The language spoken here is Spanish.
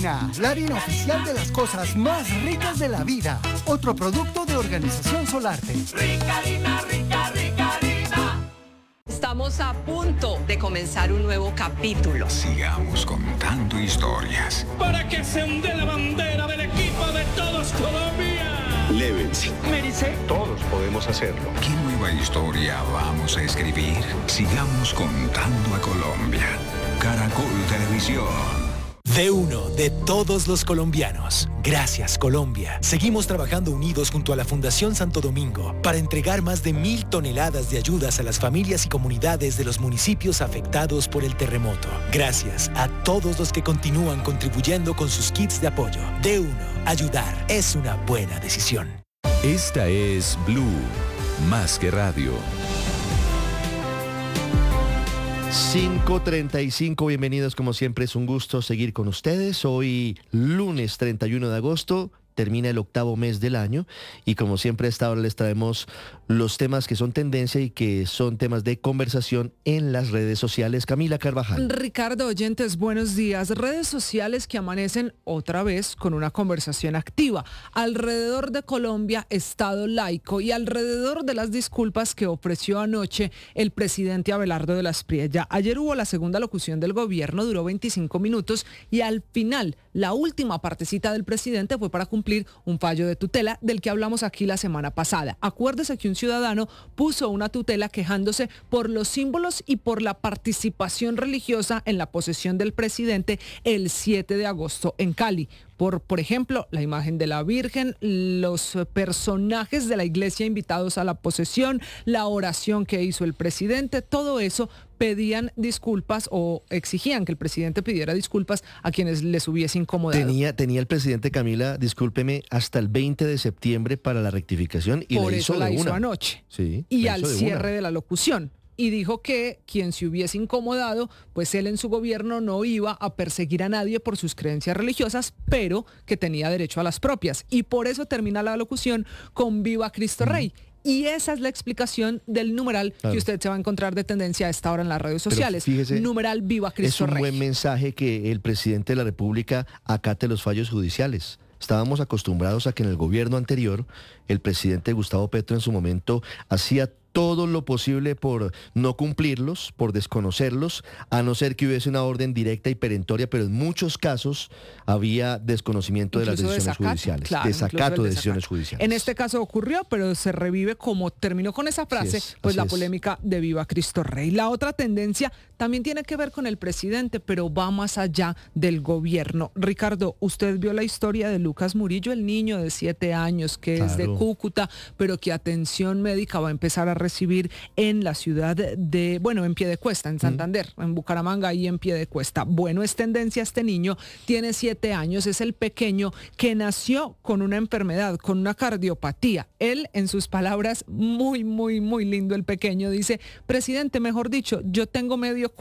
Rica Harina, la harina oficial de las cosas más ricas de la vida. Otro producto de Organización Solarte. Rica Harina, rica, rica harina. Estamos a punto de comenzar un nuevo capítulo. Sigamos contando historias. Para que se onde la bandera del equipo de todos Colombia. Lévense. Mérese. Todos podemos hacerlo. ¿Qué nueva historia vamos a escribir? Sigamos contando a Colombia. Caracol Televisión. De uno, de todos los colombianos. Gracias, Colombia. Seguimos trabajando unidos junto a la Fundación Santo Domingo para entregar más de 1,000 toneladas de ayudas a las familias y comunidades de los municipios afectados por el terremoto. Gracias a todos los que continúan contribuyendo con sus kits de apoyo. De uno, ayudar es una buena decisión. Esta es Blue, más que radio. 5:35, bienvenidos como siempre, es un gusto seguir con ustedes. Hoy lunes 31 de agosto, termina el 8º mes del año y como siempre a esta hora les traemos los temas que son tendencia y que son temas de conversación en las redes sociales. Camila Carvajal. Ricardo, oyentes, buenos días. Redes sociales que amanecen otra vez con una conversación activa alrededor de Colombia, Estado laico y alrededor de las disculpas que ofreció anoche el presidente Abelardo de la Espriella. Ayer hubo la segunda locución del gobierno, duró 25 minutos y al final la última partecita del presidente fue para cumplir un fallo de tutela del que hablamos aquí la semana pasada. Acuérdese que un ciudadano puso una tutela quejándose por los símbolos y por la participación religiosa en la posesión del presidente el 7 de agosto en Cali. Por ejemplo, la imagen de la Virgen, los personajes de la iglesia invitados a la posesión, la oración que hizo el presidente, todo eso pedían disculpas o exigían que el presidente pidiera disculpas a quienes les hubiese incomodado. Tenía el presidente, Camila, discúlpeme, hasta el 20 de septiembre para la rectificación y por la eso hizo la de hizo una. anoche. Sí, y al cierre de la locución. Y dijo que quien se hubiese incomodado, pues él en su gobierno no iba a perseguir a nadie por sus creencias religiosas, pero que tenía derecho a las propias. Y por eso termina la locución con Viva Cristo Rey. Y esa es la explicación del numeral que usted se va a encontrar de tendencia a esta hora en las redes sociales. Fíjese, numeral Viva Cristo Rey. Es un buen mensaje que el presidente de la República acate los fallos judiciales. Estábamos acostumbrados a que en el gobierno anterior, el presidente Gustavo Petro en su momento hacía todo lo posible por no cumplirlos, por desconocerlos, a no ser que hubiese una orden directa y perentoria, pero en muchos casos había desconocimiento de las decisiones judiciales, claro, desacato de decisiones judiciales. En este caso ocurrió, pero se revive como terminó con esa frase, pues la polémica de Viva Cristo Rey. La otra tendencia también tiene que ver con el presidente, pero va más allá del gobierno. Ricardo, usted vio la historia de Lucas Murillo, el niño de 7 años que es de Cúcuta, pero que atención médica va a empezar a recibir en la ciudad de, en Piedecuesta, en Santander, en Bucaramanga y en Piedecuesta. Bueno, es tendencia este niño, tiene 7 años, es el pequeño que nació con una enfermedad, con una cardiopatía. Él, en sus palabras, muy, muy, muy lindo el pequeño, dice, presidente, mejor dicho, yo tengo medio